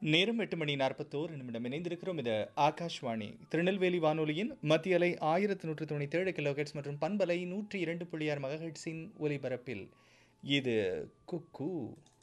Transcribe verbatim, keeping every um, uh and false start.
நேரம் எட்டு மணி நாற்பத்தோரு நிமிடம் இணைந்திருக்கிறோம். இது ஆகாஷ்வாணி திருநெல்வேலி வானொலியின் மத்திய அலை ஆயிரத்தி நூற்று தொண்ணூற்றி ஏழு கிலோஹெட்ஸ் மற்றும் பண்பலை நூற்றி இரண்டு புள்ளி ஆறு மெகாஹெட்ஸின் ஒலிபரப்பில் இது குக்கு